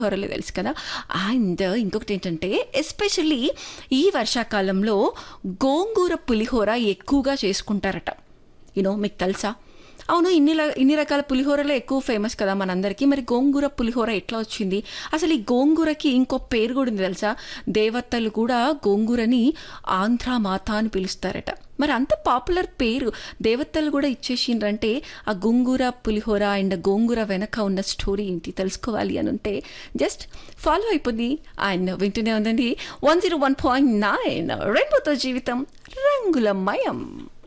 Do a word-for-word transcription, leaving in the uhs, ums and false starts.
పులిహోరలు తెలుసు కదా. అండ్ ఇంకొకటి ఏంటంటే ఎస్పెషల్లీ ఈ వర్షాకాలంలో గోంగూర పులిహోర ఎక్కువగా చేసుకుంటారట. యూనో మీకు తెలుసా? అవును, ఇన్ని ల- ఇన్ని రకాల పులిహోరలే ఎక్కువ ఫేమస్ కదా మనందరికీ. మరి గోంగూర పులిహోర ఎట్లా వచ్చింది? అసలు ఈ గోంగూరకి ఇంకో పేరు కూడా ఉంది తెలుసా? దేవతలు కూడా గోంగూరని ఆంధ్ర మాత అని పిలుస్తారట. మరి అంత పాపులర్ పేరు దేవతలు కూడా ఇచ్చేసిండ్రంటే ఆ గోంగూర పులిహోర అండ్ గోంగూర వెనక ఉన్న స్టోరీ ఏంటి తెలుసుకోవాలి అని ఉంటే జస్ట్ ఫాలో అయిపోయింది అండ్ వింటూనే ఉందండి one zero one point nine రెయిన్బోతో జీవితం రంగులమయం.